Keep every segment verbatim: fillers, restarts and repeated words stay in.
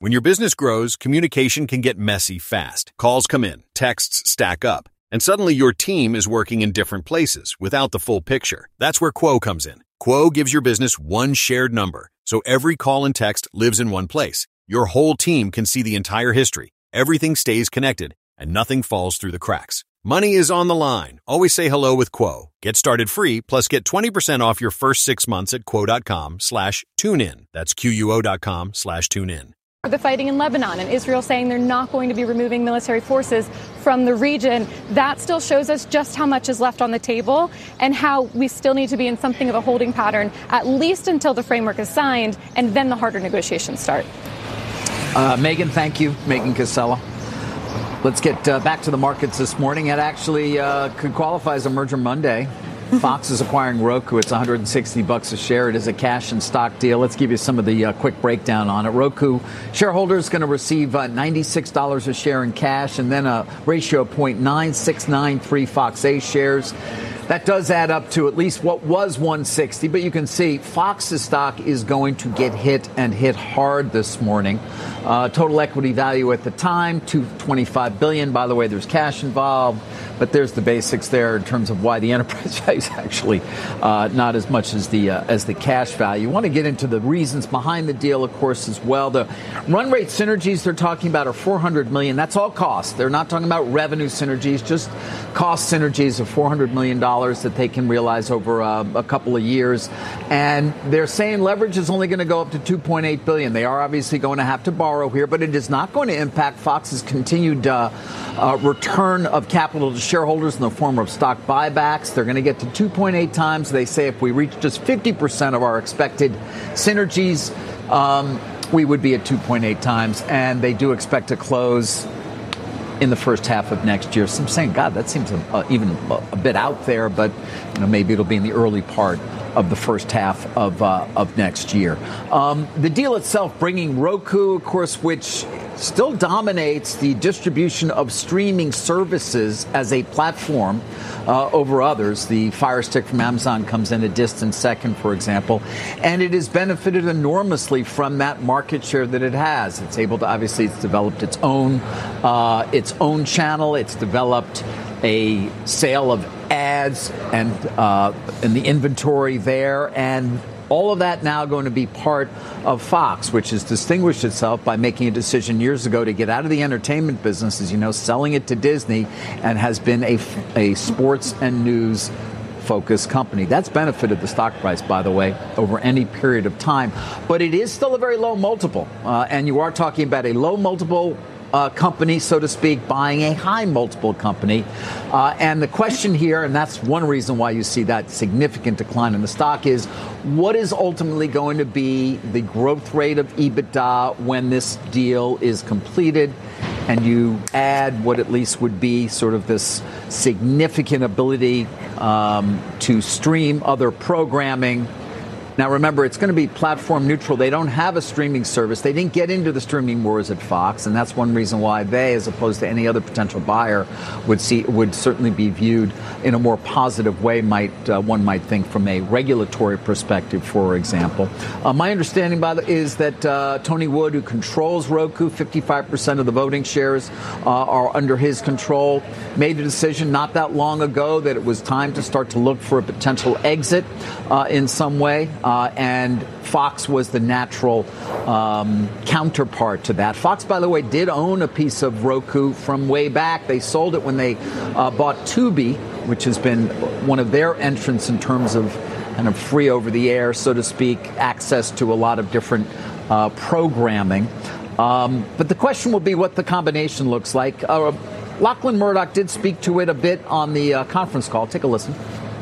When your business grows, communication can get messy fast. Calls come in, texts stack up, and suddenly your team is working in different places without the full picture. That's where Quo comes in. Quo gives your business one shared number, so every call and text lives in one place. Your whole team can see the entire history. Everything stays connected, and nothing falls through the cracks. Money is on the line. Always say hello with Quo. Get started free, plus get twenty percent off your first six months at quo.com slash tune in. That's Q-U-O.com slash tune in. The fighting in Lebanon and Israel saying they're not going to be removing military forces from the region. That still shows us just how much is left on the table and how we still need to be in something of a holding pattern, at least until the framework is signed, and then the harder negotiations start. Uh, Megan, thank you. Megan Casella. Let's get uh, back to the markets this morning. It actually uh, could qualify as a merger Monday. Fox is acquiring Roku. It's one hundred sixty bucks a share. It is a cash and stock deal. Let's give you some of the uh, quick breakdown on it. Roku shareholders going to receive uh, ninety-six dollars a share in cash, and then a ratio of zero point nine six nine three Fox A shares. That does add up to at least what was one hundred sixty, but you can see Fox's stock is going to get hit and hit hard this morning. Uh, total equity value at the time, two hundred twenty-five billion dollars. By the way, there's cash involved, but there's the basics there in terms of why the enterprise value is actually uh, not as much as the uh, as the cash value. You want to get into the reasons behind the deal, of course, as well. The run rate synergies they're talking about are four hundred million dollars. That's all cost. They're not talking about revenue synergies, just cost synergies of four hundred million dollars that they can realize over uh, a couple of years. And they're saying leverage is only going to go up to two point eight billion dollars. They are obviously going to have to borrow here, but it is not going to impact Fox's continued uh, uh, return of capital to shareholders in the form of stock buybacks. They're going to get to two point eight times. They say if we reach just fifty percent of our expected synergies, um, we would be at two point eight times. And they do expect to close in the first half of next year. So I'm saying, God, that seems uh, even a, a bit out there, but you know, maybe it'll be in the early part of the first half of uh, of next year. Um, the deal itself bringing Roku, of course, which still dominates the distribution of streaming services as a platform uh, over others. The Fire Stick from Amazon comes in a distant second, for example, and it has benefited enormously from that market share that it has. It's able to, obviously, it's developed its own uh, its own channel. It's developed a sale of ads and uh, and the inventory there, and all of that now going to be part of Fox, which has distinguished itself by making a decision years ago to get out of the entertainment business, as you know, selling it to Disney, and has been a, a sports and news focused company. That's benefited the stock price, by the way, over any period of time. But it is still a very low multiple, uh, and you are talking about a low multiple Uh, company, so to speak, buying a high multiple company. Uh, and the question here, and that's one reason why you see that significant decline in the stock, is what is ultimately going to be the growth rate of EBITDA when this deal is completed? And you add what at least would be sort of this significant ability um, to stream other programming. Now, remember, it's going to be platform neutral. They don't have a streaming service. They didn't get into the streaming wars at Fox, and that's one reason why they, as opposed to any other potential buyer, would see would certainly be viewed in a more positive way. Might uh, one might think from a regulatory perspective, for example. Uh, my understanding, by the is that uh, Tony Wood, who controls Roku, fifty-five percent of the voting shares uh, are under his control, made a decision not that long ago that it was time to start to look for a potential exit uh, in some way. Uh, and Fox was the natural um, counterpart to that. Fox, by the way, did own a piece of Roku from way back. They sold it when they uh, bought Tubi, which has been one of their entrants in terms of kind of free over-the-air, so to speak, access to a lot of different uh, programming. Um, but the question will be what the combination looks like. Uh, Lachlan Murdoch did speak to it a bit on the uh, conference call. Take a listen.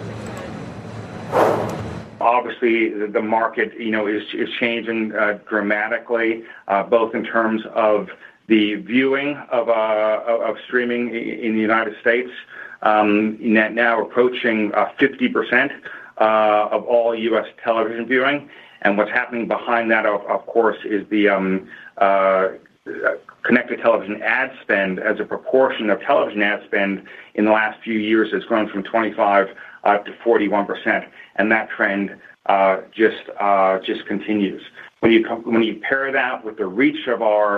Obviously, the market, you know, is, is changing uh, dramatically, uh, both in terms of the viewing of uh, of streaming in the United States, um, now approaching uh, fifty percent uh, of all U S television viewing. And what's happening behind that, of, of course, is the um, uh, connected television ad spend as a proportion of television ad spend in the last few years has grown from twenty-five uh, to forty-one percent. And that trend uh, just uh, just continues. When you come, when you pair that with the reach of our